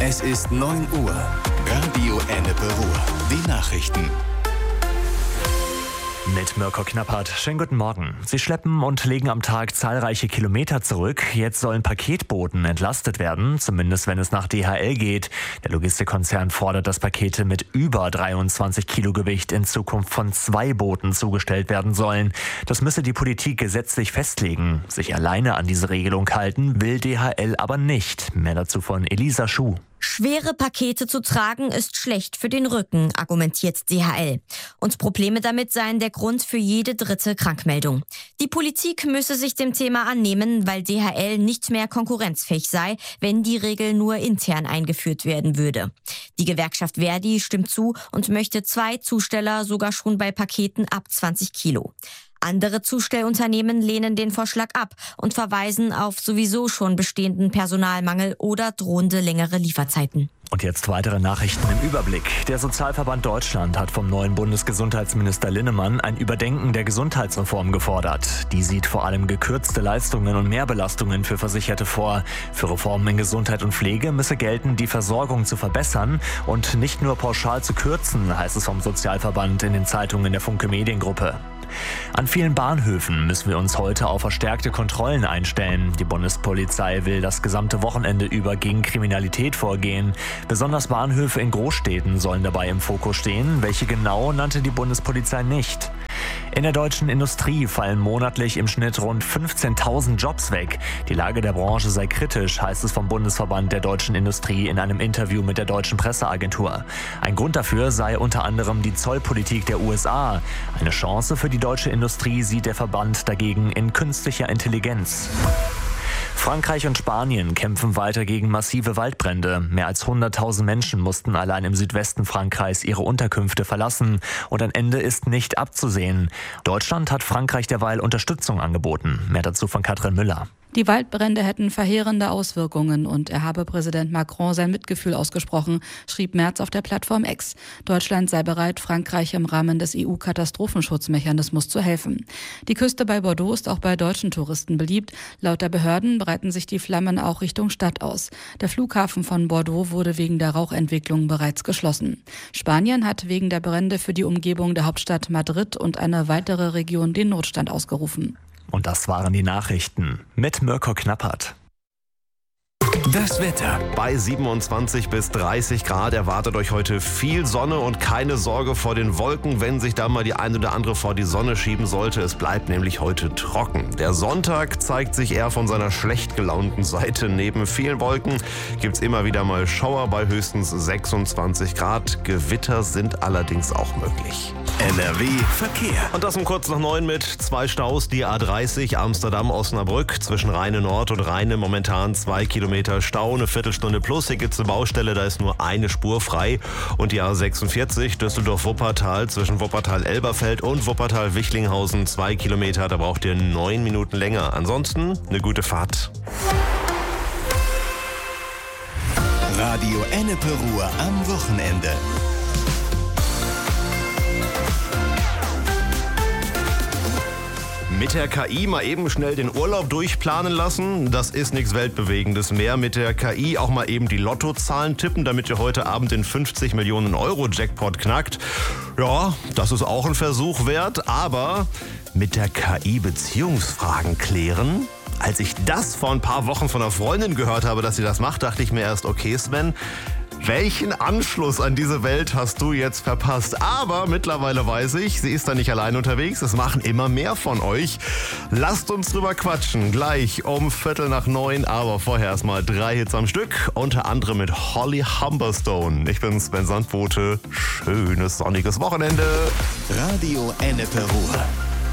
Es ist 9 Uhr. Radio Ennepe Ruhr. Die Nachrichten. Mit Mirko Knappert. Schönen guten Morgen. Sie schleppen und legen am Tag zahlreiche Kilometer zurück. Jetzt sollen Paketboten entlastet werden, zumindest wenn es nach DHL geht. Der Logistikkonzern fordert, dass Pakete mit über 23 Kilo Gewicht in Zukunft von 2 Booten zugestellt werden sollen. Das müsse die Politik gesetzlich festlegen. Sich alleine an diese Regelung halten will DHL aber nicht. Mehr dazu von Elisa Schuh. Schwere Pakete zu tragen ist schlecht für den Rücken, argumentiert DHL. Und Probleme damit seien der Grund für jede dritte Krankmeldung. Die Politik müsse sich dem Thema annehmen, weil DHL nicht mehr konkurrenzfähig sei, wenn die Regel nur intern eingeführt werden würde. Die Gewerkschaft Verdi stimmt zu und möchte 2 Zusteller sogar schon bei Paketen ab 20 Kilo. Andere Zustellunternehmen lehnen den Vorschlag ab und verweisen auf sowieso schon bestehenden Personalmangel oder drohende längere Lieferzeiten. Und jetzt weitere Nachrichten im Überblick. Der Sozialverband Deutschland hat vom neuen Bundesgesundheitsminister Linnemann ein Überdenken der Gesundheitsreform gefordert. Die sieht vor allem gekürzte Leistungen und Mehrbelastungen für Versicherte vor. Für Reformen in Gesundheit und Pflege müsse gelten, die Versorgung zu verbessern und nicht nur pauschal zu kürzen, heißt es vom Sozialverband in den Zeitungen der Funke Mediengruppe. An vielen Bahnhöfen müssen wir uns heute auf verstärkte Kontrollen einstellen. Die Bundespolizei will das gesamte Wochenende über gegen Kriminalität vorgehen. Besonders Bahnhöfe in Großstädten sollen dabei im Fokus stehen. Welche genau, nannte die Bundespolizei nicht. In der deutschen Industrie fallen monatlich im Schnitt rund 15.000 Jobs weg. Die Lage der Branche sei kritisch, heißt es vom Bundesverband der deutschen Industrie in einem Interview mit der deutschen Presseagentur. Ein Grund dafür sei unter anderem die Zollpolitik der USA. Eine Chance für die deutsche Industrie sieht der Verband dagegen in künstlicher Intelligenz. Frankreich und Spanien kämpfen weiter gegen massive Waldbrände. Mehr als 100.000 Menschen mussten allein im Südwesten Frankreichs ihre Unterkünfte verlassen und ein Ende ist nicht abzusehen. Deutschland hat Frankreich derweil Unterstützung angeboten. Mehr dazu von Katrin Müller. Die Waldbrände hätten verheerende Auswirkungen und er habe Präsident Macron sein Mitgefühl ausgesprochen, schrieb Merz auf der Plattform X. Deutschland sei bereit, Frankreich im Rahmen des EU-Katastrophenschutzmechanismus zu helfen. Die Küste bei Bordeaux ist auch bei deutschen Touristen beliebt. Laut der Behörden breiten sich die Flammen auch Richtung Stadt aus. Der Flughafen von Bordeaux wurde wegen der Rauchentwicklung bereits geschlossen. Spanien hat wegen der Brände für die Umgebung der Hauptstadt Madrid und eine weitere Region den Notstand ausgerufen. Und das waren die Nachrichten mit Mirko Knappert. Das Wetter. Bei 27 bis 30 Grad erwartet euch heute viel Sonne und keine Sorge vor den Wolken, wenn sich da mal die ein oder andere vor die Sonne schieben sollte. Es bleibt nämlich heute trocken. Der Sonntag zeigt sich eher von seiner schlecht gelaunten Seite. Neben vielen Wolken gibt's immer wieder mal Schauer bei höchstens 26 Grad. Gewitter sind allerdings auch möglich. NRW Verkehr. Und das um kurz nach 9 mit 2 Staus. Die A30 Amsterdam-Osnabrück zwischen Rheine Nord und Rheine momentan 2 Kilometer Stau, eine Viertelstunde plus. Hier gibt's eine Baustelle, da ist nur eine Spur frei. Und die A46 Düsseldorf-Wuppertal zwischen Wuppertal-Elberfeld und Wuppertal-Wichlinghausen 2 Kilometer. Da braucht ihr 9 Minuten länger. Ansonsten eine gute Fahrt. Radio Ennepe Ruhr am Wochenende. Mit der KI mal eben schnell den Urlaub durchplanen lassen, das ist nichts Weltbewegendes mehr. Mit der KI auch mal eben die Lottozahlen tippen, damit ihr heute Abend den 50 Millionen Euro Jackpot knackt. Ja, das ist auch ein Versuch wert, aber mit der KI Beziehungsfragen klären? Als ich das vor ein paar Wochen von einer Freundin gehört habe, dass sie das macht, dachte ich mir erst, okay Sven, welchen Anschluss an diese Welt hast du jetzt verpasst? Aber mittlerweile weiß ich, sie ist da nicht allein unterwegs. Es machen immer mehr von euch. Lasst uns drüber quatschen. Gleich um 8:45. Aber vorher erstmal 3 Hits am Stück. Unter anderem mit Holly Humberstone. Ich bin Sven Sandbote. Schönes sonniges Wochenende. Radio Ennepe Ruhr.